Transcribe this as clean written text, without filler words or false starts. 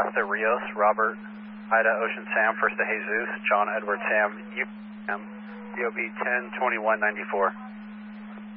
Costa Rios, Robert, Ida, Ocean Sam, First to Jesus, John Edward Sam, UM, DOB 102194.